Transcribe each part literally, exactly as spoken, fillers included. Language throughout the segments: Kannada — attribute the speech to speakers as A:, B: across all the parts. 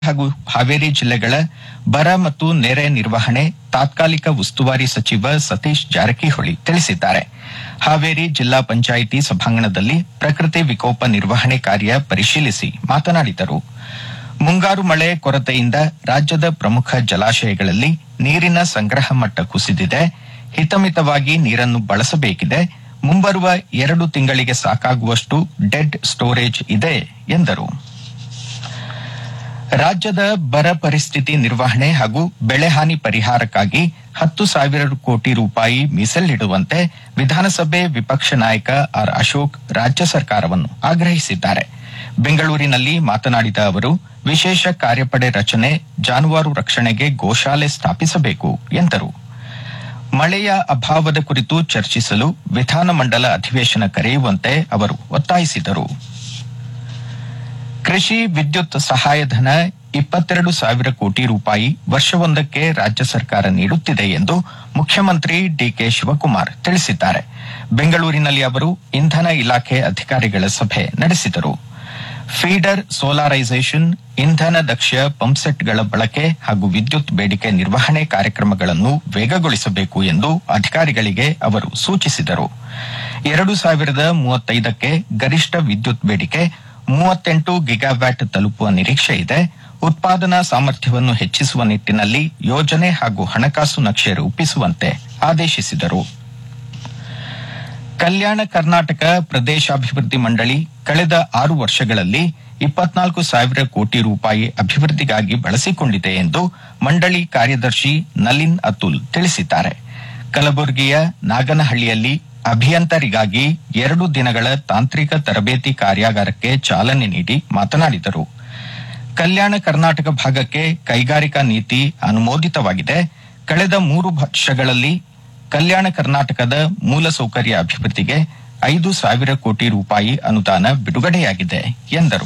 A: ಹಾಗೂ ಹಾವೇರಿ ಜಿಲ್ಲೆಗಳ ಬರ ಮತ್ತು ನೆರೆ ನಿರ್ವಹಣೆ ತಾತ್ಕಾಲಿಕ ಉಸ್ತುವಾರಿ ಸಚಿವ ಸತೀಶ್ ಜಾರಕಿಹೊಳಿ ತಿಳಿಸಿದ್ದಾರೆ. ಹಾವೇರಿ ಜಿಲ್ಲಾ ಪಂಚಾಯಿತಿ ಸಭಾಂಗಣದಲ್ಲಿ ಪ್ರಕೃತಿ ವಿಕೋಪ ನಿರ್ವಹಣೆ ಕಾರ್ಯ ಪರಿಶೀಲಿಸಿ ಮಾತನಾಡಿದರು. ಮುಂಗಾರು ಮಳೆ ಕೊರತೆಯಿಂದ ರಾಜ್ಯದ ಪ್ರಮುಖ ಜಲಾಶಯಗಳಲ್ಲಿ ನೀರಿನ ಸಂಗ್ರಹ ಮಟ್ಟ ಕುಸಿದಿದೆ. ಹಿತಮಿತವಾಗಿ ನೀರನ್ನು ಬಳಸಬೇಕಿದೆ. ಮುಂಬರುವ ಎರಡು ತಿಂಗಳಿಗೆ ಸಾಕಾಗುವಷ್ಟು ಡೆಡ್ ಸ್ಟೋರೇಜ್ ಇದೆ ಎಂದರು. ರಾಜ್ಯದ ಬರ ಪರಿಸ್ಥಿತಿ ನಿರ್ವಹಣೆ ಹಾಗೂ ಬೆಳೆಹಾನಿ ಪರಿಹಾರಕ್ಕಾಗಿ ಹತ್ತು ಸಾವಿರ ಕೋಟಿ ರೂಪಾಯಿ ಮೀಸಲಿಡುವಂತೆ ವಿಧಾನಸಭೆ ವಿಪಕ್ಷ ನಾಯಕ ಆರ್ ಅಶೋಕ್ ರಾಜ್ಯ ಸರ್ಕಾರವನ್ನು ಆಗ್ರಹಿಸಿದ್ದಾರೆ. ಬೆಂಗಳೂರಿನಲ್ಲಿ ಮಾತನಾಡಿದ ಅವರು, ವಿಶೇಷ ಕಾರ್ಯಪಡೆ ರಚನೆ, ಜಾನುವಾರು ರಕ್ಷಣೆಗೆ ಗೋಶಾಲೆ ಸ್ಥಾಪಿಸಬೇಕು ಎಂದರು. ಮಳೆಯ ಅಭಾವದ ಕುರಿತು ಚರ್ಚಿಸಲು ವಿಧಾನಮಂಡಲ ಅಧಿವೇಶನ ಕರೆಯುವಂತೆ ಅವರು ಒತ್ತಾಯಿಸಿದರು. ಕೃಷಿ ವಿದ್ಯುತ್ ಸಹಾಯಧನ ಇಪ್ಪತ್ತೆರಡು ಸಾವಿರ ಕೋಟಿ ರೂಪಾಯಿ ವರ್ಷವೊಂದಕ್ಕೆ ರಾಜ್ಯ ಸರ್ಕಾರ ನೀಡುತ್ತಿದೆ ಎಂದು ಮುಖ್ಯಮಂತ್ರಿ ಡಿಕೆ ಶಿವಕುಮಾರ್ ತಿಳಿಸಿದ್ದಾರೆ. ಬೆಂಗಳೂರಿನಲ್ಲಿ ಅವರು ಇಂಧನ ಇಲಾಖೆ ಅಧಿಕಾರಿಗಳ ಸಭೆ ನಡೆಸಿದರು. ಫೀಡರ್ ಸೋಲಾರೈಸೇಷನ್, ಇಂಧನ ದಕ್ಷ ಪಂಪ್ಸೆಟ್ಗಳ ಬಳಕೆ ಹಾಗೂ ವಿದ್ಯುತ್ ಬೇಡಿಕೆ ನಿರ್ವಹಣೆ ಕಾರ್ಯಕ್ರಮಗಳನ್ನು ವೇಗಗೊಳಿಸಬೇಕು ಎಂದು ಅಧಿಕಾರಿಗಳಿಗೆ ಅವರು ಸೂಚಿಸಿದರು. ಎರಡು ಸಾವಿರದ ಮೂವತ್ತೈದಕ್ಕೆ ಗರಿಷ್ಠ ವಿದ್ಯುತ್ ಬೇಡಿಕೆ ಮೂವತ್ತೆಂಟು ಗಿಗಾವ್ಯಾಟ್ ತಲುಪುವ ನಿರೀಕ್ಷೆ ಇದೆ. ಉತ್ಪಾದನಾ ಸಾಮರ್ಥ್ಯವನ್ನು ಹೆಚ್ಚಿಸುವ ನಿಟ್ಟಿನಲ್ಲಿ ಯೋಜನೆ ಹಾಗೂ ಹಣಕಾಸು ನಕ್ಷೆ ರೂಪಿಸುವಂತೆ ಆದೇಶಿಸಿದರು. ಕಲ್ಯಾಣ ಕರ್ನಾಟಕ ಪ್ರದೇಶಾಭಿವೃದ್ಧಿ ಮಂಡಳಿ ಕಳೆದ ಆರು ವರ್ಷಗಳಲ್ಲಿ ಇಪ್ಪತ್ನಾಲ್ಕು ಸಾವಿರ ಕೋಟಿ ರೂಪಾಯಿ ಅಭಿವೃದ್ಧಿಗಾಗಿ ಬಳಸಿಕೊಂಡಿದೆ ಎಂದು ಮಂಡಳಿ ಕಾರ್ಯದರ್ಶಿ ನಲಿನ್ ಅತುಲ್ ತಿಳಿಸಿದ್ದಾರೆ. ಕಲಬುರಗಿಯ ನಾಗನಹಳ್ಳಿಯಲ್ಲಿ ಅಭಿಯಂತರಿಗಾಗಿ ಎರಡು ದಿನಗಳ ತಾಂತ್ರಿಕ ತರಬೇತಿ ಕಾರ್ಯಾಗಾರಕ್ಕೆ ಚಾಲನೆ ನೀಡಿ ಮಾತನಾಡಿದರು. ಕಲ್ಯಾಣ ಕರ್ನಾಟಕ ಭಾಗಕ್ಕೆ ಕೈಗಾರಿಕಾ ನೀತಿ ಅನುಮೋದಿತವಾಗಿದೆ. ಕಳೆದ ಮೂರು ವರ್ಷಗಳಲ್ಲಿ ಕಲ್ಯಾಣ ಕರ್ನಾಟಕದ ಮೂಲಸೌಕರ್ಯ ಅಭಿವೃದ್ಧಿಗೆ ಐದು ಸಾವಿರ ಕೋಟಿ ರೂಪಾಯಿ ಅನುದಾನ ಬಿಡುಗಡೆಯಾಗಿದೆ ಎಂದರು.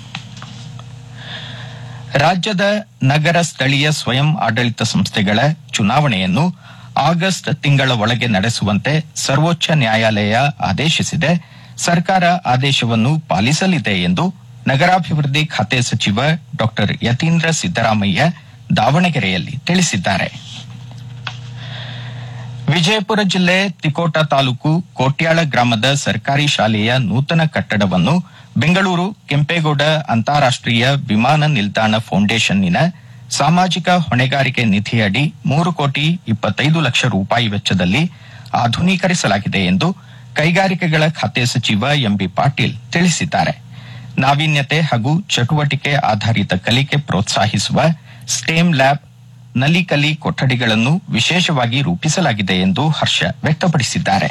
A: ರಾಜ್ಯದ ನಗರ ಸ್ಥಳೀಯ ಸ್ವಯಂ ಆಡಳಿತ ಸಂಸ್ಥೆಗಳ ಚುನಾವಣೆಯನ್ನು ಆಗಸ್ಟ್ ತಿಂಗಳ ಒಳಗೆ ನಡೆಸುವಂತೆ ಸರ್ವೋಚ್ಚ ನ್ಯಾಯಾಲಯ ಆದೇಶಿಸಿದೆ. ಸರ್ಕಾರ ಆದೇಶವನ್ನು ಪಾಲಿಸಲಿದೆ ಎಂದು ನಗರಾಭಿವೃದ್ಧಿ ಖಾತೆ ಸಚಿವ ಡಾ ಯತೀಂದ್ರ ಸಿದ್ದರಾಮಯ್ಯ ದಾವಣಗೆರೆಯಲ್ಲಿ ತಿಳಿಸಿದ್ದಾರೆ. ವಿಜಯಪುರ ಜಿಲ್ಲೆ ತಿಕೋಟ ತಾಲೂಕು ಕೋಟ್ಯಾಳ ಗ್ರಾಮದ ಸರ್ಕಾರಿ ಶಾಲೆಯ ನೂತನ ಕಟ್ಟಡವನ್ನು ಬೆಂಗಳೂರು ಕೆಂಪೇಗೌಡ ಅಂತಾರಾಷ್ಟೀಯ ವಿಮಾನ ನಿಲ್ದಾಣ ಫೌಂಡೇಶನ್ನಿನ ಸಾಮಾಜಿಕ ಹೊಣೆಗಾರಿಕೆ ನಿಧಿಯಡಿ ಮೂರು ಕೋಟಿ ಇಪ್ಪತ್ತೈದು ಲಕ್ಷ ರೂಪಾಯಿ ವೆಚ್ಚದಲ್ಲಿ ಆಧುನೀಕರಿಸಲಾಗಿದೆ ಎಂದು ಕೈಗಾರಿಕೆಗಳ ಖಾತೆ ಸಚಿವ ಎಂಬಿ ಪಾಟೀಲ್ ತಿಳಿಸಿದ್ದಾರೆ. ನಾವೀನ್ಯತೆ ಹಾಗೂ ಚಟುವಟಿಕೆ ಆಧಾರಿತ ಕಲಿಕೆ ಪ್ರೋತ್ಸಾಹಿಸುವ ಸ್ಟೇಮ್ ಲ್ಯಾಬ್, ನಲಿಕಲಿ ಕೊಠಡಿಗಳನ್ನು ವಿಶೇಷವಾಗಿ ರೂಪಿಸಲಾಗಿದೆ ಎಂದು ಹರ್ಷ ವ್ಯಕ್ತಪಡಿಸಿದ್ದಾರೆ.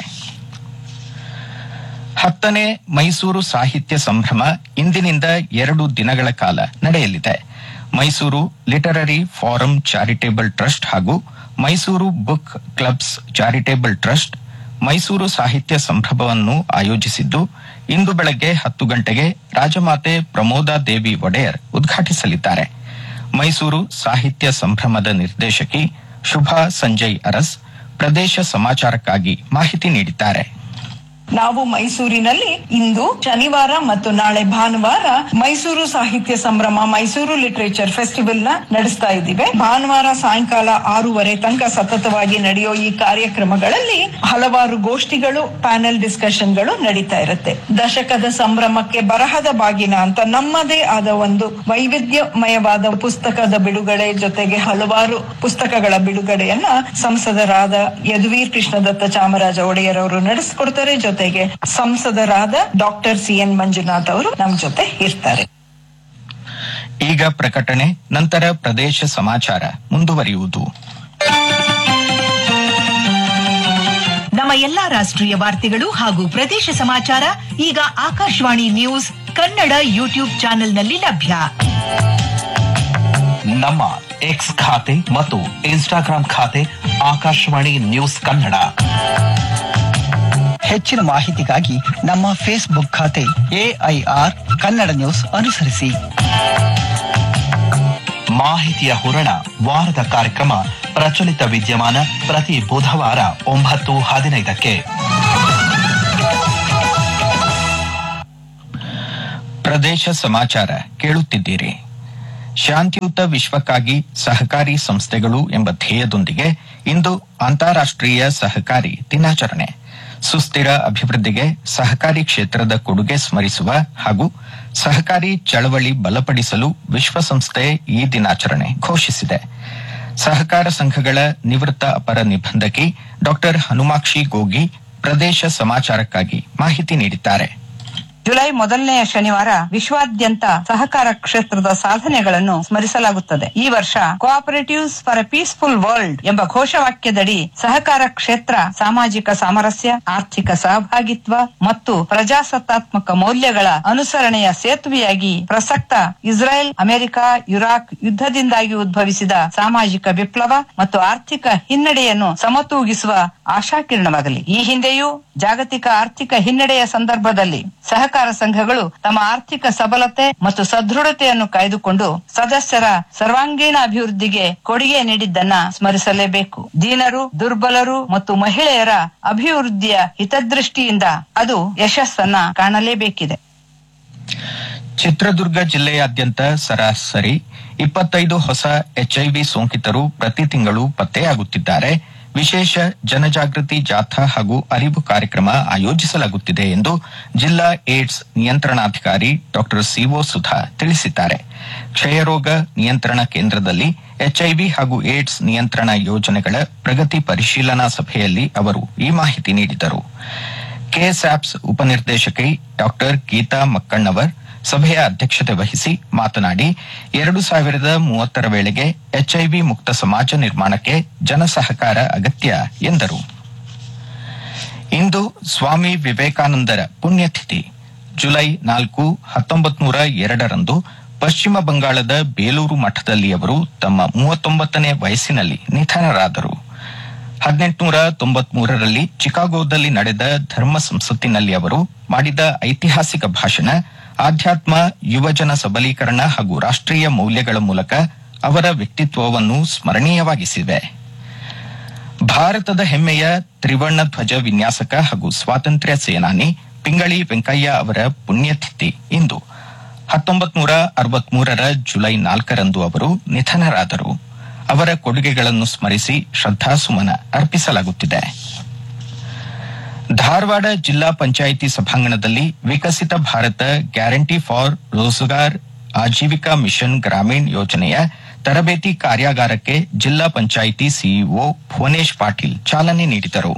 A: ಹತ್ತನೇ ಮೈಸೂರು ಸಾಹಿತ್ಯ ಸಂಭ್ರಮ ಇಂದಿನಿಂದ ಎರಡು ದಿನಗಳ ಕಾಲ ನಡೆಯಲಿದೆ. Mysuru literary form charitable trust ಹಾಗೂ Mysuru book clubs charitable trust Mysuru ಸಾಹಿತ್ಯ ಸಂಭ್ರಮವನ್ನು ಆಯೋಜಿಸಿದ್ದು, ಇಂದು ಬೆಳಗ್ಗೆ ಹತ್ತು ಗಂಟೆಗೆ ರಾಜಮಾತೆ ಪ್ರಮೋದಾ ದೇವಿ ಒಡೆಯರ್ ಉದ್ಘಾಟಿಸಲಿದ್ದಾರೆ. ಮೈಸೂರು ಸಾಹಿತ್ಯ ಸಂಭ್ರಮದ ನಿರ್ದೇಶಕಿ ಶುಭಾ ಸಂಜಯ್ ಅರಸ್ ಪ್ರದೇಶ ಸಮಾಚಾರಕ್ಕಾಗಿ ಮಾಹಿತಿ ನೀಡಿದ್ದಾರೆ.
B: ನಾವು ಮೈಸೂರಿನಲ್ಲಿ ಇಂದು ಶನಿವಾರ ಮತ್ತು ನಾಳೆ ಭಾನುವಾರ ಮೈಸೂರು ಸಾಹಿತ್ಯ ಸಂಭ್ರಮ ಮೈಸೂರು ಲಿಟರೇಚರ್ ಫೆಸ್ಟಿವಲ್ ನ ನಡೆಸ್ತಾ ಇದ್ದೀವಿ. ಭಾನುವಾರ ಸಾಯಂಕಾಲ ಆರೂವರೆ ತನಕ ಸತತವಾಗಿ ನಡೆಯೋ ಈ ಕಾರ್ಯಕ್ರಮಗಳಲ್ಲಿ ಹಲವಾರು ಗೋಷ್ಠಿಗಳು, ಪ್ಯಾನೆಲ್ ಡಿಸ್ಕಷನ್ಗಳು ನಡೀತಾ ಇರುತ್ತೆ. ದಶಕದ ಸಂಭ್ರಮಕ್ಕೆ ಬರಹದ ಬಾಗಿನ ಅಂತ ನಮ್ಮದೇ ಆದ ಒಂದು ವೈವಿಧ್ಯಮಯವಾದ ಪುಸ್ತಕದ ಬಿಡುಗಡೆ ಜೊತೆಗೆ ಹಲವಾರು ಪುಸ್ತಕಗಳ ಬಿಡುಗಡೆಯನ್ನ ಸಂಸದರಾದ ಯದುವೀರ್ ಕೃಷ್ಣದತ್ತ ಚಾಮರಾಜ ಒಡೆಯರ್ ಅವರು ನಡೆಸಿಕೊಡ್ತಾರೆ. ಜೊತೆಗೆ ಸಂಸದರಾದ ಡಾಕ್ಟರ್ ಸಿ ಎನ್ ಮಂಜುನಾಥ್ ಅವರು ನಮ್ಮ ಜೊತೆ ಇರ್ತಾರೆ.
A: ಈಗ ಪ್ರಕಟಣೆ, ನಂತರ ಪ್ರದೇಶ ಸಮಾಚಾರ ಮುಂದುವರಿಯುವುದು.
C: ನಮ್ಮ ಎಲ್ಲಾ ರಾಷ್ಟ್ರೀಯ ವಾರ್ತೆಗಳು ಹಾಗೂ ಪ್ರದೇಶ ಸಮಾಚಾರ ಈಗ ಆಕಾಶವಾಣಿ ನ್ಯೂಸ್ ಕನ್ನಡ ಯೂಟ್ಯೂಬ್ ಚಾನೆಲ್ನಲ್ಲಿ ಲಭ್ಯ.
D: ನಮ್ಮ ಎಕ್ಸ್ ಖಾತೆ ಮತ್ತು ಇನ್ಸ್ಟಾಗ್ರಾಂ ಖಾತೆ ಆಕಾಶವಾಣಿ ನ್ಯೂಸ್ ಕನ್ನಡ.
E: ಹೆಚ್ಚಿನ ಮಾಹಿತಿಗಾಗಿ ನಮ್ಮ ಫೇಸ್ಬುಕ್ ಖಾತೆ ಎಐಆರ್ ಕನ್ನಡ ನ್ಯೂಸ್ ಅನುಸರಿಸಿ.
D: ಮಾಹಿತಿಯ ಹೂರಣ ವಾರದ ಕಾರ್ಯಕ್ರಮ ಪ್ರಚಲಿತ ವಿದ್ಯಮಾನ ಪ್ರತಿ ಬುಧವಾರ ಒಂಬತ್ತು ಹದಿನೈದಕ್ಕೆ.
A: ಪ್ರದೇಶ ಸಮಾಚಾರ ಕೇಳುತ್ತಿದ್ದೀರಿ. ಶಾಂತಿಯುತ ವಿಶ್ವಕ್ಕಾಗಿ ಸಹಕಾರಿ ಸಂಸ್ಥೆಗಳು ಎಂಬ ಧ್ಯೇಯದೊಂದಿಗೆ ಇಂದು ಅಂತಾರಾಷ್ಟ್ರೀಯ ಸಹಕಾರಿ ದಿನಾಚರಣೆ. ಸುಸ್ಥಿರ ಅಭಿವೃದ್ಧಿಗೆ ಸಹಕಾರಿ ಕ್ಷೇತ್ರದ ಕೊಡುಗೆ ಸ್ಮರಿಸುವ ಹಾಗೂ ಸಹಕಾರಿ ಚಳವಳಿ ಬಲಪಡಿಸಲು ವಿಶ್ವಸಂಸ್ಥೆ ಈ ದಿನಾಚರಣೆ ಘೋಷಿಸಿದೆ. ಸಹಕಾರ ಸಂಘಗಳ ನಿವೃತ್ತ ಅಪರ ನಿಬಂಧಕಿ ಡಾಕ್ಟರ್ ಹನುಮಾಕ್ಷಿ ಗೋಗಿ ಪ್ರದೇಶ ಸಮಾಚಾರಕ್ಕಾಗಿ ಮಾಹಿತಿ ನೀಡಿದ್ದಾರೆ.
B: ಜುಲೈ ಮೊದಲನೆಯ ಶನಿವಾರ ವಿಶ್ವಾದ್ಯಂತ ಸಹಕಾರ ಕ್ಷೇತ್ರದ ಸಾಧನೆಗಳನ್ನು ಸ್ಮರಿಸಲಾಗುತ್ತದೆ. ಈ ವರ್ಷ cooperatives for A peaceful world ಎಂಬ ಘೋಷವಾಕ್ಯದಡಿ ಸಹಕಾರ ಕ್ಷೇತ್ರ ಸಾಮಾಜಿಕ ಸಾಮರಸ್ಯ, ಆರ್ಥಿಕ ಸಹಭಾಗಿತ್ವ ಮತ್ತು ಪ್ರಜಾಸತ್ತಾತ್ಮಕ ಮೌಲ್ಯಗಳ ಅನುಸರಣೆಯ ಸೇತುವೆಯಾಗಿ ಪ್ರಸಕ್ತ ಇಸ್ರೇಲ್, ಅಮೆರಿಕ, ಇರಾಕ್ ಯುದ್ಧದಿಂದಾಗಿ ಉದ್ಭವಿಸಿದ ಸಾಮಾಜಿಕ ವಿಪ್ಲವ ಮತ್ತು ಆರ್ಥಿಕ ಹಿನ್ನಡೆಯನ್ನು ಸಮತೂಗಿಸುವ ಆಶಾಕಿರಣವಾಗಲಿ. ಈ ಹಿಂದೆಯೂ ಜಾಗತಿಕ ಆರ್ಥಿಕ ಹಿನ್ನಡೆಯ ಸಂದರ್ಭದಲ್ಲಿ ಸಹಕಾರ ಸಂಘಗಳು ತಮ್ಮ ಆರ್ಥಿಕ ಸಬಲತೆ ಮತ್ತು ಸದೃಢತೆಯನ್ನು ಕಾಯ್ದುಕೊಂಡು ಸದಸ್ಯರ ಸರ್ವಾಂಗೀಣ ಅಭಿವೃದ್ಧಿಗೆ ಕೊಡುಗೆ ನೀಡಿದ್ದನ್ನ ಸ್ಮರಿಸಲೇಬೇಕು. ದೀನರು, ದುರ್ಬಲರು ಮತ್ತು ಮಹಿಳೆಯರ ಅಭಿವೃದ್ಧಿಯ ಹಿತದೃಷ್ಟಿಯಿಂದ ಅದು ಯಶಸ್ಸನ್ನ ಕಾಣಲೇಬೇಕಿದೆ.
A: ಚಿತ್ರದುರ್ಗ ಜಿಲ್ಲೆಯಾದ್ಯಂತ ಸರಾಸರಿ ಇಪ್ಪತ್ತೈದು ಹೊಸ ಎಚ್ಐವಿ ಸೋಂಕಿತರು ಪ್ರತಿ ತಿಂಗಳು ಪತ್ತೆಯಾಗುತ್ತಿದ್ದಾರೆ. ವಿಶೇಷ ಜನಜಾಗೃತಿ ಜಾಥಾ ಹಾಗೂ ಅರಿವು ಕಾರ್ಯಕ್ರಮ ಆಯೋಜಿಸಲಾಗುತ್ತಿದೆ ಎಂದು ಜಿಲ್ಲಾ ಏಡ್ಸ್ ನಿಯಂತ್ರಣಾಧಿಕಾರಿ ಡಾಕ್ಟರ್ ಸಿಒ ಸುಧಾ ತಿಳಿಸಿದ್ದಾರೆ. ಕ್ಷಯರೋಗ ನಿಯಂತ್ರಣ ಕೇಂದ್ರದಲ್ಲಿ ಎಚ್ಐವಿ ಹಾಗೂ ಏಡ್ಸ್ ನಿಯಂತ್ರಣ ಯೋಜನೆಗಳ ಪ್ರಗತಿ ಪರಿಶೀಲನಾ ಸಭೆಯಲ್ಲಿ ಅವರು ಈ ಮಾಹಿತಿ ನೀಡಿದರು. ಕೆಎಸ್ಆಪ್ಸ್ ಉಪನಿರ್ದೇಶಕಿ ಡಾಕ್ಟರ್ ಗೀತಾ ಮಕ್ಕಣ್ಣವರ್ ಸಭೆಯ ಅಧ್ಯಕ್ಷತೆ ವಹಿಸಿ ಮಾತನಾಡಿ, ಎರಡು ಸಾವಿರದ ಮೂವತ್ತರ ವೇಳೆಗೆ ಎಚ್ಐವಿ ಮುಕ್ತ ಸಮಾಜ ನಿರ್ಮಾಣಕ್ಕೆ ಜನಸಹಕಾರ ಅಗತ್ಯ ಎಂದರು. ಇಂದು ಸ್ವಾಮಿ ವಿವೇಕಾನಂದರ ಪುಣ್ಯತಿಥಿ. ಜುಲೈ ನಾಲ್ಕು ಹತ್ತೊಂಬತ್ತು ನೂರ ಎರಡರಂದು ಪಶ್ಚಿಮ ಬಂಗಾಳದ ಬೇಲೂರು ಮಠದಲ್ಲಿ ಅವರು ತಮ್ಮ ಮೂವತ್ತೊಂಬತ್ತನೇ ವಯಸ್ಸಿನಲ್ಲಿ ನಿಧನರಾದರು. ಹದಿನೆಂಟುನೂರ ತೊಂಬತ್ಮೂರರಲ್ಲಿ ಚಿಕಾಗೋದಲ್ಲಿ ನಡೆದ ಧರ್ಮ ಸಂಸತ್ತಿನಲ್ಲಿ ಅವರು ಮಾಡಿದ ಐತಿಹಾಸಿಕ ಭಾಷಣ ಆಧ್ಯಾತ್ಮ, ಯುವಜನ ಸಬಲೀಕರಣ ಹಾಗೂ ರಾಷ್ಟ್ರೀಯ ಮೌಲ್ಯಗಳ ಮೂಲಕ ಅವರ ವ್ಯಕ್ತಿತ್ವವನ್ನು ಸ್ಮರಣೀಯವಾಗಿಸಿವೆ. ಭಾರತದ ಹೆಮ್ಮೆಯ ತ್ರಿವರ್ಣ ಧ್ವಜ ವಿನ್ಯಾಸಕ ಹಾಗೂ ಸ್ವಾತಂತ್ರ್ಯ ಸೇನಾನಿ ಪಿಂಗಳಿ ವೆಂಕಯ್ಯ ಅವರ ಪುಣ್ಯತಿಥಿ ಇಂದು. ಹತ್ತೊಂಬತ್ತು ನೂರ ಅರವತ್ಮೂರರ ಜುಲೈ ನಾಲ್ಕರಂದು ಅವರು ನಿಧನರಾದರು. ಅವರ ಕೊಡುಗೆಗಳನ್ನು ಸ್ಮರಿಸಿ ಶ್ರದ್ಧಾಸುಮನ ಅರ್ಪಿಸಲಾಗುತ್ತಿದೆ. ಧಾರವಾಡ ಜಿಲ್ಲಾ ಪಂಚಾಯಿತಿ ಸಭಾಂಗಣದಲ್ಲಿ ವಿಕಸಿತ Bharat guarantee for Rozgar Aajeevika mission Gramin ಯೋಜನೆಯ ತರಬೇತಿ ಕಾರ್ಯಾಗಾರಕ್ಕೆ ಜಿಲ್ಲಾ ಪಂಚಾಯಿತಿ ಸಿಇಒ ಭುವನೇಶ್ ಪಾಟೀಲ್ ಚಾಲನೆ ನೀಡಿದರು.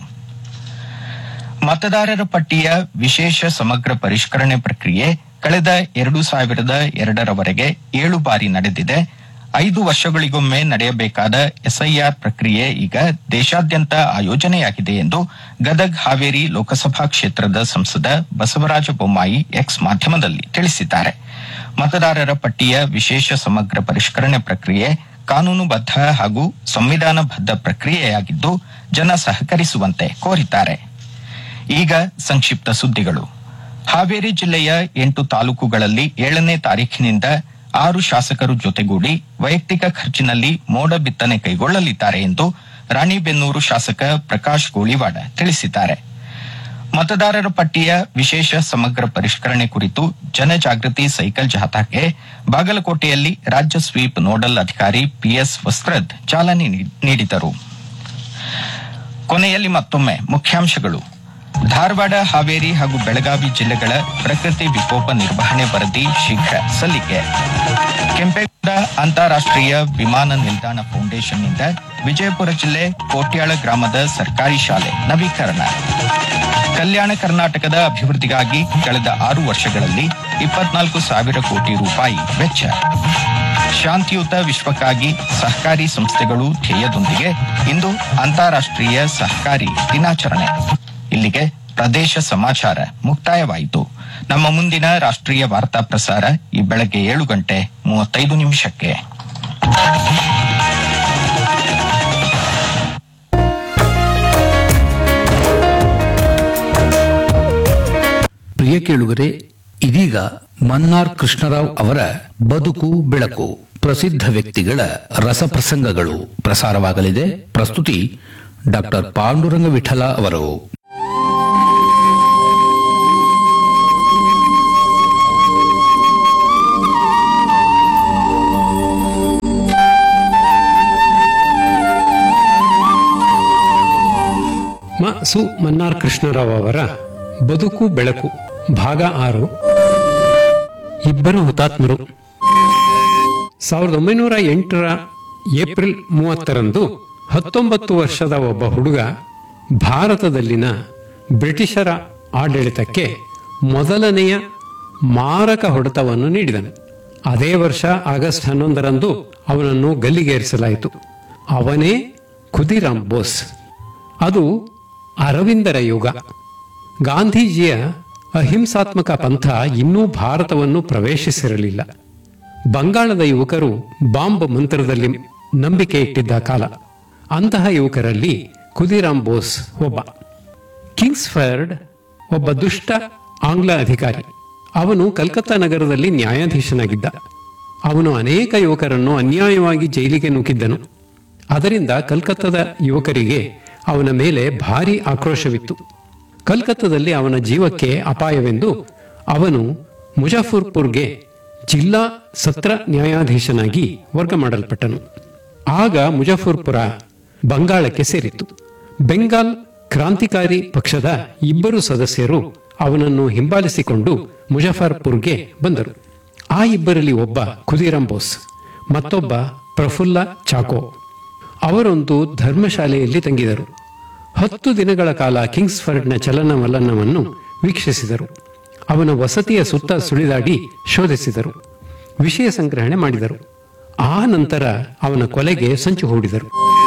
A: ಮತದಾರರ ಪಟ್ಟಿಯ ವಿಶೇಷ ಸಮಗ್ರ ಪರಿಷ್ಕರಣೆ ಪ್ರಕ್ರಿಯೆ ಕಳೆದ ಎರಡು ಸಾವಿರದ ಎರಡರವರೆಗೆ ಏಳು ಬಾರಿ ನಡೆದಿದೆ. ಐದು ವರ್ಷಗಳಿಗೊಮ್ಮೆ ನಡೆಯಬೇಕಾದ ಎಸ್ಐಆರ್ ಪ್ರಕ್ರಿಯೆ ಈಗ ದೇಶಾದ್ಯಂತ ಆಯೋಜನೆಯಾಗಿದೆ ಎಂದು ಗದಗ್ ಹಾವೇರಿ ಲೋಕಸಭಾ ಕ್ಷೇತ್ರದ ಸಂಸದ ಬಸವರಾಜ ಬೊಮ್ಮಾಯಿ ಎಕ್ಸ್ ಮಾಧ್ಯಮದಲ್ಲಿ ತಿಳಿಸಿದ್ದಾರೆ. ಮತದಾರರ ಪಟ್ಟಿಯ ವಿಶೇಷ ಸಮಗ್ರ ಪರಿಷ್ಕರಣೆ ಪ್ರಕ್ರಿಯೆ ಕಾನೂನುಬದ್ಧ ಹಾಗೂ ಸಂವಿಧಾನಬದ್ಧ ಪ್ರಕ್ರಿಯೆಯಾಗಿದ್ದು ಜನ ಸಹಕರಿಸುವಂತೆ ಕೋರಿದ್ದಾರೆ. ಈಗ ಸಂಕ್ಷಿಪ್ತ ಸುದ್ದಿಗಳು. ಹಾವೇರಿ ಜಿಲ್ಲೆಯ ಎಂಟು ತಾಲೂಕುಗಳಲ್ಲಿ ಏಳನೇ ತಾರೀಖಿನಿಂದ ಆರು ಶಾಸಕರು ಜೊತೆಗೂಡಿ ವೈಯಕ್ತಿಕ ಖರ್ಚಿನಲ್ಲಿ ಮೋಡ ಬಿತ್ತನೆ ಕೈಗೊಳ್ಳಲಿದ್ದಾರೆ ಎಂದು ರಾಣಿಬೆನ್ನೂರು ಶಾಸಕ ಪ್ರಕಾಶ್ ಗೋಳಿವಾಡ ತಿಳಿಸಿದ್ದಾರೆ. ಮತದಾರರ ಪಟ್ಟಿಯ ವಿಶೇಷ ಸಮಗ್ರ ಪರಿಷ್ಕರಣೆ ಕುರಿತು ಜನಜಾಗೃತಿ ಸೈಕಲ್ ಜಾಥಾಕ್ಕೆ ಬಾಗಲಕೋಟೆಯಲ್ಲಿ ರಾಜ್ಯ ಸ್ವೀಪ್ ನೋಡಲ್ ಅಧಿಕಾರಿ ಪಿಎಸ್ ವಸ್ತ್ರದ್ ಚಾಲನೆ ನೀಡಿದರು. ಕೊನೆಯಲ್ಲಿ ಮತ್ತೊಮ್ಮೆ ಮುಖ್ಯಾಂಶಗಳು. ಧಾರವಾಡ, ಹಾವೇರಿ ಹಾಗೂ ಬೆಳಗಾವಿ ಜಿಲ್ಲೆಗಳ ಪ್ರಕೃತಿ ವಿಕೋಪ ನಿರ್ವಹಣೆ ವರದಿ ಶೀಘ್ರ ಸಲ್ಲಿಕೆ. ಕೆಂಪೇಗೌಡ ಅಂತಾರಾಷ್ಟ್ರೀಯ ವಿಮಾನ ನಿಲ್ದಾಣ ಫೌಂಡೇಶನ್ನಿಂದ ವಿಜಯಪುರ ಜಿಲ್ಲೆ ಕೋಟ್ಯಾಳ ಗ್ರಾಮದ ಸರ್ಕಾರಿ ಶಾಲೆ ನವೀಕರಣ. ಕಲ್ಯಾಣ ಕರ್ನಾಟಕದ ಅಭಿವೃದ್ಧಿಗಾಗಿ ಕಳೆದ ಆರು ವರ್ಷಗಳಲ್ಲಿ ಇಪ್ಪತ್ನಾಲ್ಕು ಸಾವಿರ ಕೋಟಿ ರೂಪಾಯಿ ವೆಚ್ಚ. ಶಾಂತಿಯುತ ವಿಶ್ವಕ್ಕಾಗಿ ಸಹಕಾರಿ ಸಂಸ್ಥೆಗಳು ಧ್ಯೇಯದೊಂದಿಗೆ ಇಂದು ಅಂತಾರಾಷ್ಟ್ರೀಯ ಸಹಕಾರಿ ದಿನಾಚರಣೆ. ಇಲ್ಲಿಗೆ ಪ್ರದೇಶ ಸಮಾಚಾರ ಮುಕ್ತಾಯವಾಯಿತು. ನಮ್ಮ ಮುಂದಿನ ರಾಷ್ಟ್ರೀಯ ವಾರ್ತಾ ಪ್ರಸಾರ ಈ ಬೆಳಗ್ಗೆ ಏಳು ಗಂಟೆ ಮೂವತ್ತೈದು ನಿಮಿಷಕ್ಕೆ.
F: ಪ್ರಿಯ ಕೇಳುಗರೆ, ಇದೀಗ ಮನ್ನಾರ್ ಕೃಷ್ಣರಾವ್ ಅವರ ಬದುಕು ಬೆಳಕು ಪ್ರಸಿದ್ಧ ವ್ಯಕ್ತಿಗಳ ರಸಪ್ರಸಂಗಗಳು ಪ್ರಸಾರವಾಗಲಿದೆ. ಪ್ರಸ್ತುತಿ ಡಾಕ್ಟರ್ ಪಾಂಡುರಂಗ ವಿಠಲ ಅವರು.
G: ಸು ಮನ್ನಾರ್ ಕೃಷ್ಣರಾವ್ ಅವರ ಬದುಕು ಬೆಳಕು ಭಾಗ ಆರು. ಇಬ್ಬರು ಹುತಾತ್ಮರು. ಸಾವಿರದ ಒಂಬೈನೂರ ಎಂಟರ ಏಪ್ರಿಲ್ ಮೂವತ್ತರಂದು ಹತ್ತೊಂಬತ್ತು ವರ್ಷದ ಒಬ್ಬ ಹುಡುಗ ಭಾರತದಲ್ಲಿನ ಬ್ರಿಟಿಷರ ಆಡಳಿತಕ್ಕೆ ಮೊದಲನೆಯ ಮಾರಕ ಹೊಡೆತವನ್ನು ನೀಡಿದನು. ಅದೇ ವರ್ಷ ಆಗಸ್ಟ್ ಹನ್ನೊಂದರಂದು ಅವನನ್ನು ಗಲ್ಲಿಗೇರಿಸಲಾಯಿತು. ಅವನೇ ಖುದಿರಾಮ್ ಬೋಸ್. ಅದು ಅರವಿಂದರ ಯುಗ. ಗಾಂಧೀಜಿಯ ಅಹಿಂಸಾತ್ಮಕ ಪಂಥ ಇನ್ನೂ ಭಾರತವನ್ನು ಪ್ರವೇಶಿಸಿರಲಿಲ್ಲ. ಬಂಗಾಳದ ಯುವಕರು ಬಾಂಬ್ ಮಂತ್ರದಲ್ಲಿ ನಂಬಿಕೆ ಇಟ್ಟಿದ್ದ ಕಾಲ. ಅಂತಹ ಯುವಕರಲ್ಲಿ ಖುದಿರಾಮ್ ಬೋಸ್ ಒಬ್ಬ. ಕಿಂಗ್ಸ್ಫರ್ಡ್ ಒಬ್ಬ ದುಷ್ಟ ಆಂಗ್ಲ ಅಧಿಕಾರಿ. ಅವನು ಕಲ್ಕತ್ತಾ ನಗರದಲ್ಲಿ ನ್ಯಾಯಾಧೀಶನಾಗಿದ್ದ. ಅವನು ಅನೇಕ ಯುವಕರನ್ನು ಅನ್ಯಾಯವಾಗಿ ಜೈಲಿಗೆ ನೂಕಿದ್ದನು. ಅದರಿಂದ ಕಲ್ಕತ್ತಾದ ಯುವಕರಿಗೆ ಅವನ ಮೇಲೆ ಭಾರಿ ಆಕ್ರೋಶವಿತ್ತು. ಕಲ್ಕತ್ತಾದಲ್ಲಿ ಅವನ ಜೀವಕ್ಕೆ ಅಪಾಯವೆಂದು ಅವನು ಮುಜಫರ್ಪುರ್ಗೆ ಜಿಲ್ಲಾ ಸತ್ರ ನ್ಯಾಯಾಧೀಶನಾಗಿ ವರ್ಗ ಮಾಡಲ್ಪಟ್ಟನು. ಆಗ ಮುಜಫರ್ಪುರ ಬಂಗಾಳಕ್ಕೆ ಸೇರಿತ್ತು. ಬೆಂಗಾಲ್ ಕ್ರಾಂತಿಕಾರಿ ಪಕ್ಷದ ಇಬ್ಬರು ಸದಸ್ಯರು ಅವನನ್ನು ಹಿಂಬಾಲಿಸಿಕೊಂಡು ಮುಜಫರ್ಪುರ್ಗೆ ಬಂದರು. ಆ ಇಬ್ಬರಲ್ಲಿ ಒಬ್ಬ ಖುದಿರಾಮ್ ಬೋಸ್, ಮತ್ತೊಬ್ಬ ಪ್ರಫುಲ್ಲ ಚಾಕೋ. ಅವರೊಂದು ಧರ್ಮಶಾಲೆಯಲ್ಲಿ ತಂಗಿದರು. ಹತ್ತು ದಿನಗಳ ಕಾಲ ಕಿಂಗ್ಸ್ಫರ್ಡ್ನ ಚಲನವಲನವನ್ನು ವೀಕ್ಷಿಸಿದರು. ಅವನ ವಸತಿಯ ಸುತ್ತ ಸುಳಿದಾಡಿ ಶೋಧಿಸಿದರು. ವಿಷಯ ಸಂಗ್ರಹಣೆ ಮಾಡಿದರು. ಆ ನಂತರ ಅವನ ಕೊಲೆಗೆ ಸಂಚು ಹೂಡಿದರು.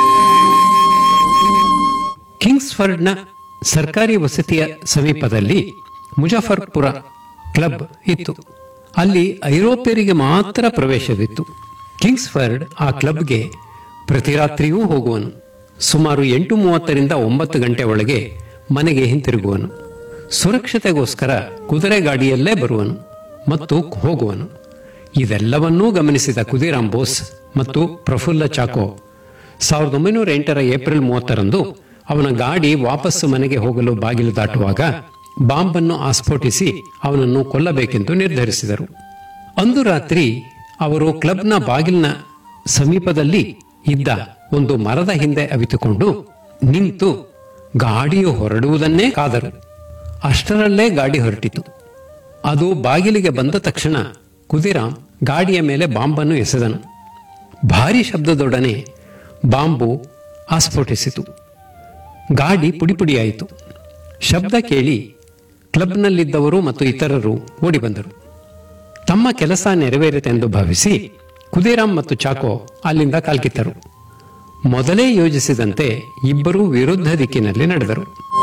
G: ಕಿಂಗ್ಸ್ಫರ್ಡ್ನ ಸರ್ಕಾರಿ ವಸತಿಯ ಸಮೀಪದಲ್ಲಿ ಮುಜಫರ್ಪುರ ಕ್ಲಬ್ ಇತ್ತು. ಅಲ್ಲಿ ಐರೋಪ್ಯರಿಗೆ ಮಾತ್ರ ಪ್ರವೇಶವಿತ್ತು. ಕಿಂಗ್ಸ್ಫರ್ಡ್ ಆ ಕ್ಲಬ್ಗೆ ಪ್ರತಿ ರಾತ್ರಿಯೂ ಹೋಗುವನು. ಸುಮಾರು ಎಂಟು ಮೂವತ್ತರಿಂದ ಒಂಬತ್ತು ಗಂಟೆ ಒಳಗೆ ಮನೆಗೆ ಹಿಂತಿರುಗುವನು. ಸುರಕ್ಷತೆಗೋಸ್ಕರ ಕುದುರೆ ಗಾಡಿಯಲ್ಲೇ ಬರುವನು ಮತ್ತು ಹೋಗುವನು. ಇದೆಲ್ಲವನ್ನೂ ಗಮನಿಸಿದ ಖುದಿರಾಮ್ ಬೋಸ್ ಮತ್ತು ಪ್ರಫುಲ್ಲ ಚಾಕೋ ಸಾವಿರದ ಒಂಬೈನೂರ ಎಂಟರ ಏಪ್ರಿಲ್ ಮೂವತ್ತರಂದು ಅವನ ಗಾಡಿ ವಾಪಸ್ಸು ಮನೆಗೆ ಹೋಗಲು ಬಾಗಿಲು ದಾಟುವಾಗ ಬಾಂಬನ್ನು ಆಸ್ಫೋಟಿಸಿ ಅವನನ್ನು ಕೊಲ್ಲಬೇಕೆಂದು ನಿರ್ಧರಿಸಿದರು. ಅಂದು ರಾತ್ರಿ ಅವರು ಕ್ಲಬ್ನ ಬಾಗಿಲಿನ ಸಮೀಪದಲ್ಲಿ ಇದ್ದ ಒಂದು ಮರದ ಹಿಂದೆ ಅವಿತುಕೊಂಡು ನಿಂತು ಗಾಡಿಯು ಹೊರಡುವುದನ್ನೇ ಕಾದರು. ಅಷ್ಟರಲ್ಲೇ ಗಾಡಿ ಹೊರಟಿತು. ಅದು ಬಾಗಿಲಿಗೆ ಬಂದ ತಕ್ಷಣ ಖುದಿರಾಮ್ ಗಾಡಿಯ ಮೇಲೆ ಬಾಂಬನ್ನು ಎಸೆದನು. ಭಾರಿ ಶಬ್ದದೊಡನೆ ಬಾಂಬು ಆಸ್ಫೋಟಿಸಿತು. ಗಾಡಿ ಪುಡಿಪುಡಿಯಾಯಿತು. ಶಬ್ದ ಕೇಳಿ ಕ್ಲಬ್ನಲ್ಲಿದ್ದವರು ಮತ್ತು ಇತರರು ಓಡಿ ಬಂದರು. ತಮ್ಮ ಕೆಲಸ ನೆರವೇರಿತೆಂದು ಭಾವಿಸಿ ಖುದಿರಾಮ್ ಮತ್ತು ಚಾಕೋ ಅಲ್ಲಿಂದ ಕಾಲ್ಕಿತ್ತರು. ಮೊದಲೇ ಯೋಜಿಸಿದಂತೆ ಇಬ್ಬರೂ ವಿರುದ್ಧ ದಿಕ್ಕಿನಲ್ಲಿ ನಡೆದರು.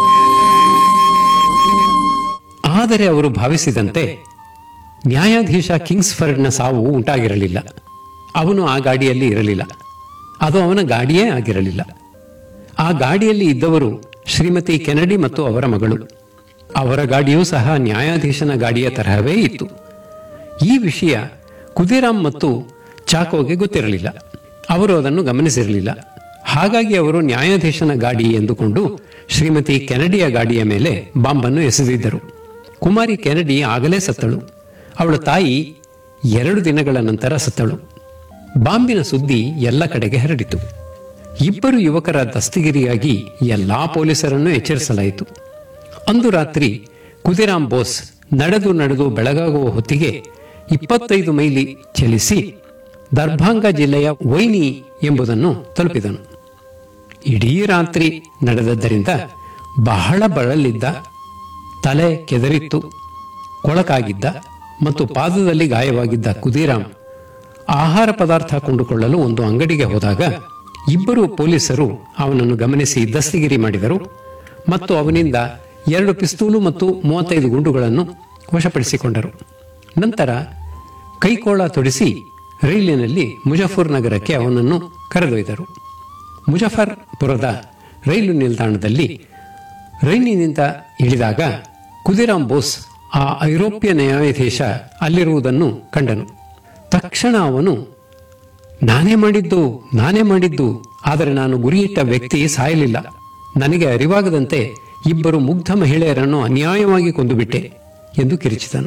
G: ಆದರೆ ಅವರು ಭಾವಿಸಿದಂತೆ ನ್ಯಾಯಾಧೀಶ ಕಿಂಗ್ಸ್ಫರ್ಡ್ನ ಸಾವು ಉಂಟಾಗಿರಲಿಲ್ಲ. ಅವನು ಆ ಗಾಡಿಯಲ್ಲಿ ಇರಲಿಲ್ಲ. ಅದು ಅವನ ಗಾಡಿಯೇ ಆಗಿರಲಿಲ್ಲ. ಆ ಗಾಡಿಯಲ್ಲಿ ಇದ್ದವರು ಶ್ರೀಮತಿ ಕೆನಡಿ ಮತ್ತು ಅವರ ಮಗಳು. ಅವರ ಗಾಡಿಯೂ ಸಹ ನ್ಯಾಯಾಧೀಶನ ಗಾಡಿಯ ತರಹವೇ ಇತ್ತು. ಈ ವಿಷಯ ಖುದಿರಾಮ್ ಮತ್ತು ಚಾಕೋಗೆ ಗೊತ್ತಿರಲಿಲ್ಲ. ಅವರು ಅದನ್ನು ಗಮನಿಸಿರಲಿಲ್ಲ. ಹಾಗಾಗಿ ಅವರು ನ್ಯಾಯಾಧೀಶನ ಗಾಡಿ ಎಂದುಕೊಂಡು ಶ್ರೀಮತಿ ಕೆನಡಿಯ ಗಾಡಿಯ ಮೇಲೆ ಬಾಂಬನ್ನು ಎಸೆದಿದ್ದರು. ಕುಮಾರಿ ಕೆನಡಿ ಆಗಲೇ ಸತ್ತಳು. ಅವಳ ತಾಯಿ ಎರಡು ದಿನಗಳ ನಂತರ ಸತ್ತಳು. ಬಾಂಬಿನ ಸುದ್ದಿ ಎಲ್ಲ ಕಡೆಗೆ ಹರಡಿತು. ಇಬ್ಬರು ಯುವಕರ ದಸ್ತಗಿರಿಯಾಗಿ ಎಲ್ಲಾ ಪೊಲೀಸರನ್ನು ಎಚ್ಚರಿಸಲಾಯಿತು. ಅಂದು ರಾತ್ರಿ ಖುದಿರಾಮ್ ಬೋಸ್ ನಡೆದು ನಡೆದು ಬೆಳಗಾಗುವ ಹೊತ್ತಿಗೆ ಇಪ್ಪತ್ತೈದು ಮೈಲಿ ಚಲಿಸಿ ದರ್ಭಾಂಗ ಜಿಲ್ಲೆಯ ವೈನಿ ಎಂಬುದನ್ನು ತಲುಪಿದನು. ಇಡೀ ರಾತ್ರಿ ನಡೆದದ್ದರಿಂದ ಬಹಳ ಬಳಲಿದ್ದ, ತಲೆ ಕೆದರಿತ್ತು, ಕೊಳಕಾಗಿದ್ದ ಮತ್ತು ಪಾದದಲ್ಲಿ ಗಾಯವಾಗಿದ್ದ ಖುದಿರಾಮ್ ಆಹಾರ ಪದಾರ್ಥ ಕೊಂಡುಕೊಳ್ಳಲು ಒಂದು ಅಂಗಡಿಗೆ ಹೋದಾಗ ಇಬ್ಬರು ಪೊಲೀಸರು ಅವನನ್ನು ಗಮನಿಸಿ ದಸ್ತಗಿರಿ ಮಾಡಿದರು ಮತ್ತು ಅವನಿಂದ ಎರಡು ಪಿಸ್ತೂಲು ಮತ್ತು ಮೂವತ್ತೈದು ಗುಂಡುಗಳನ್ನು ವಶಪಡಿಸಿಕೊಂಡರು. ನಂತರ ಕೈಕೋಳ ತೊಡಿಸಿ ರೈಲಿನಲ್ಲಿ ಮುಜಫರ್ ನಗರಕ್ಕೆ ಅವನನ್ನು ಕರೆದೊಯ್ದರು. ಮುಜಫರ್ಪುರದ ರೈಲು ನಿಲ್ದಾಣದಲ್ಲಿ ರೈಲಿನಿಂದ ಇಳಿದಾಗ ಖುದಿರಾಮ್ ಬೋಸ್ ಆ ಐರೋಪ್ಯ ನ್ಯಾಯಾಧೀಶ ಅಲ್ಲಿರುವುದನ್ನು ಕಂಡನು. ತಕ್ಷಣ ಅವನು, ನಾನೇ ಮಾಡಿದ್ದು ನಾನೇ ಮಾಡಿದ್ದು ಆದರೆ ನಾನು ಗುರಿಯಿಟ್ಟ ವ್ಯಕ್ತಿ ಸಾಯಲಿಲ್ಲ. ನನಗೆ ಅರಿವಾಗದಂತೆ ಇಬ್ಬರು ಮುಗ್ಧ ಮಹಿಳೆಯರನ್ನು ಅನ್ಯಾಯವಾಗಿ ಕೊಂದುಬಿಟ್ಟೆ ಎಂದು ಕಿರಿಚಿದನು.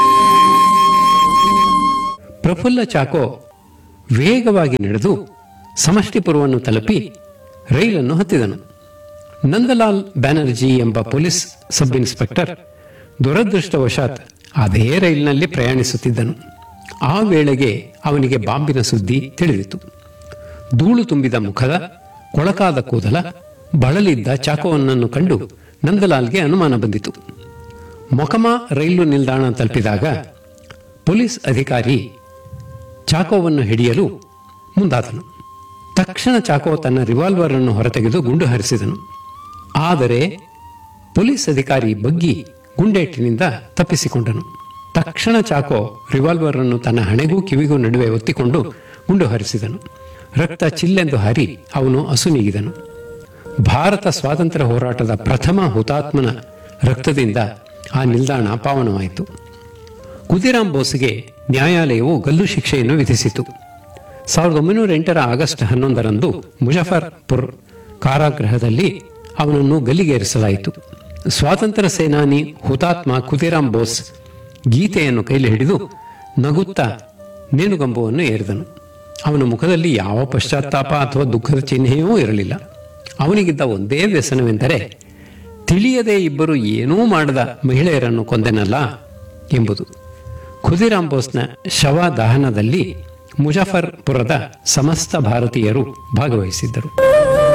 G: ಪ್ರಫುಲ್ಲ ಚಾಕೋ ವೇಗವಾಗಿ ನಡೆದು ಸಮಷ್ಟಿಪುರವನ್ನು ತಲುಪಿ ರೈಲನ್ನು ಹತ್ತಿದನು. ನಂದಲಾಲ್ ಬ್ಯಾನರ್ಜಿ ಎಂಬ ಪೊಲೀಸ್ ಸಬ್ ಇನ್ಸ್ಪೆಕ್ಟರ್ ದುರದೃಷ್ಟವಶಾತ್ ಅದೇ ರೈಲಿನಲ್ಲಿ ಪ್ರಯಾಣಿಸುತ್ತಿದ್ದನು. ಆ ವೇಳೆಗೆ ಅವನಿಗೆ ಬಾಂಬಿನ ಸುದ್ದಿ ತಿಳಿದಿತು. ಧೂಳು ತುಂಬಿದ ಮುಖದ, ಕೊಳಕಾದ ಕೂದಲ, ಬಳಲಿದ್ದ ಚಾಕುವನ್ನನ್ನು ಕಂಡು ನಂದಲಾಲ್ಗೆ ಅನುಮಾನ ಬಂದಿತು. ಮೊಕಮಾ ರೈಲು ನಿಲ್ದಾಣ ತಲುಪಿದಾಗ ಪೊಲೀಸ್ ಅಧಿಕಾರಿ ಚಾಕೋವನ್ನು ಹಿಡಿಯಲು ಮುಂದಾದನು. ತಕ್ಷಣ ಚಾಕೋ ತನ್ನ ರಿವಾಲ್ವರ್ ಅನ್ನು ಹೊರತೆಗೆದು ಗುಂಡು ಹಾರಿಸಿದನು. ಆದರೆ ಪೊಲೀಸ್ ಅಧಿಕಾರಿ ಬಗ್ಗಿ ಗುಂಡೇಟಿನಿಂದ ತಪ್ಪಿಸಿಕೊಂಡನು. ತಕ್ಷಣ ಚಾಕೋ ರಿವಾಲ್ವರ್ ಅನ್ನು ತನ್ನ ಹಣೆಗೂ ಕಿವಿಗೂ ನಡುವೆ ಒತ್ತಿಕೊಂಡು ಗುಂಡು ಹಾರಿಸಿದನು. ರಕ್ತ ಚಿಲ್ಲೆಂದು ಹಾರಿ ಅವನು ಅಸುನೀಗಿದನು. ಭಾರತ ಸ್ವಾತಂತ್ರ್ಯ ಹೋರಾಟದ ಪ್ರಥಮ ಹುತಾತ್ಮನ ರಕ್ತದಿಂದ ಆ ನಿಲ್ದಾಣ ಪಾವನವಾಯಿತು. ಖುದಿರಾಮ್ ಬೋಸ್ಗೆ ನ್ಯಾಯಾಲಯವು ಗಲ್ಲು ಶಿಕ್ಷೆಯನ್ನು ವಿಧಿಸಿತು. ಸಾವಿರದ ಒಂಬೈನೂರ ಎಂಟರ ಆಗಸ್ಟ್ ಹನ್ನೊಂದರಂದು ಮುಜಫರ್ಪುರ್ ಕಾರಾಗೃಹದಲ್ಲಿ ಅವನನ್ನು ಗಲ್ಲಿಗೇರಿಸಲಾಯಿತು. ಸ್ವಾತಂತ್ರ್ಯ ಸೇನಾನಿ ಹುತಾತ್ಮ ಖುದಿರಾಮ್ ಬೋಸ್ ಗೀತೆಯನ್ನು ಕೈಲಿ ಹಿಡಿದು ನಗುತ್ತಾ ನೇಣುಗಂಬವನ್ನು ಏರಿದನು. ಅವನ ಮುಖದಲ್ಲಿ ಯಾವ ಪಶ್ಚಾತ್ತಾಪ ಅಥವಾ ದುಃಖದ ಚಿಹ್ನೆಯೂ ಇರಲಿಲ್ಲ. ಅವನಿಗಿದ್ದ ಒಂದೇ ವ್ಯಸನವೆಂದರೆ ತಿಳಿಯದೆ ಇಬ್ಬರು ಏನೂ ಮಾಡದ ಮಹಿಳೆಯರನ್ನು ಕೊಂದೆನಲ್ಲ ಎಂಬುದು. ಖುದಿರಾಮ್ ಬೋಸ್ನ ಶವ ದಹನದಲ್ಲಿ ಮುಜಫರ್ಪುರದ ಸಮಸ್ತ ಭಾರತೀಯರು ಭಾಗವಹಿಸಿದ್ದರು.